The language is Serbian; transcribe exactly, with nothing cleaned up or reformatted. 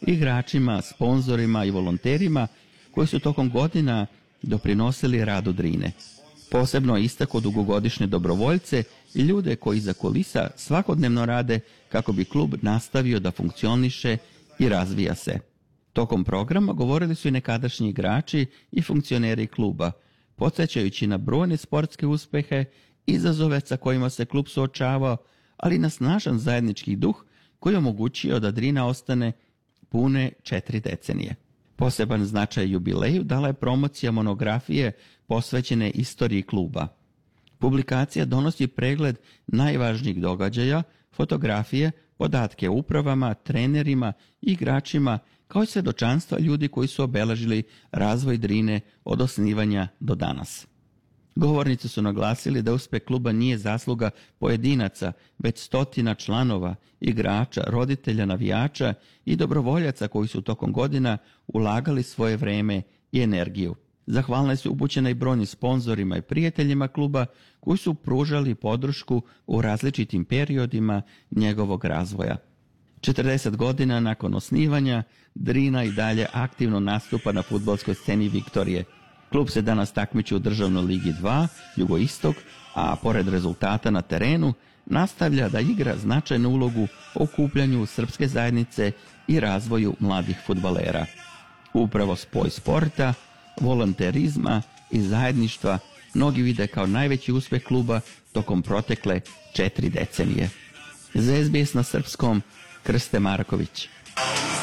igračima, sponzorima i volonterima koji su tokom godina doprinosili radu Drine. Posebno istakao dugogodišnje dobrovoljce i ljude koji iza kulisa svakodnevno rade kako bi klub nastavio da funkcioniše i razvija se. Tokom programa govorili su i nekadašnji igrači i funkcioneri kluba, podsjećajući na brojne sportske uspehe, izazove sa kojima se klub suočavao, ali na snažan zajednički duh koji je omogućio da Drina ostane pune četiri decenije. Poseban značaj jubileju dala je promocija monografije posvećene istoriji kluba. Publikacija donosi pregled najvažnijih događaja, fotografije, podatke o upravama, trenerima, igračima, kao i svedočanstva ljudi koji su obeležili razvoj Drine od osnivanja do danas. Govornici su naglasili da uspeh kluba nije zasluga pojedinaca, već stotina članova, igrača, roditelja, navijača i dobrovoljaca koji su tokom godina ulagali svoje vreme i energiju. Zahvalne su upućene i brojnim sponzorima i prijateljima kluba koji su pružali podršku u različitim periodima njegovog razvoja. četrdeset godina nakon osnivanja, Drina i dalje aktivno nastupa na fudbalskoj sceni Viktorije. Klub se danas takmiči u Državnoj ligi dva, Jugoistok, a pored rezultata na terenu, nastavlja da igra značajnu ulogu u okupljanju srpske zajednice i razvoju mladih fudbalera. Upravo spoj sporta, volonterizma i zajedništva mnogi vide kao najveći uspeh kluba tokom protekle četiri decenije. Za S B S na srpskom, Krste Marković.